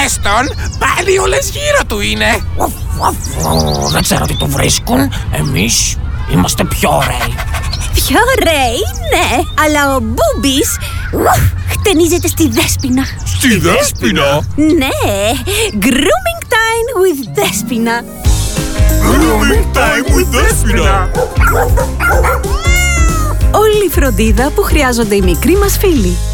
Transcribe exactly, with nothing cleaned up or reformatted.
Πες τον, πάλι όλες γύρω του είναι. Δεν ξέρω τι του βρίσκουν. Εμείς είμαστε πιο ωραίοι. Πιο ωραίοι, ναι. Αλλά ο Μπούμπης χτενίζεται στη Δέσποινα. Στη Δέσποινα? Ναι, grooming time with Δέσποινα. Grooming time with Δέσποινα. Όλη η φροντίδα που χρειάζονται οι μικροί μας φίλοι.